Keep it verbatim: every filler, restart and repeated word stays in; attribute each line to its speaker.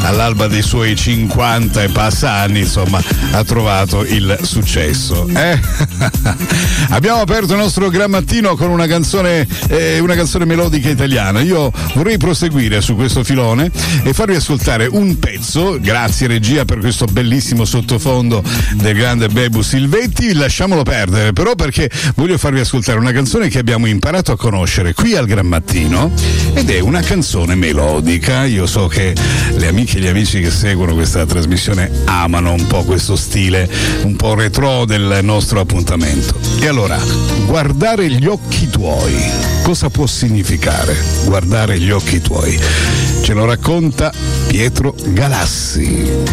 Speaker 1: all'alba dei suoi cinquanta e passa anni, insomma, ha trovato il successo. Eh? Abbiamo aperto il nostro Gran Mattino con una canzone, eh, una canzone melodica italiana. Io vorrei proseguire su questo filone e farvi ascoltare un pezzo, grazie regia per questo bellissimo sottofondo del grande Bebu Silvetti. Lasciamolo perdere però, perché voglio farvi ascoltare una canzone che abbiamo imparato a conoscere qui al Gran Mattino, ed è una canzone melodica. Io so che le amiche e gli amici che seguono questa trasmissione amano un po' questo stile un po' retro del nostro appuntamento. E allora, guardare gli occhi tuoi, cosa può significare guardare gli occhi tuoi? Ce lo racconta Pietro Galassi.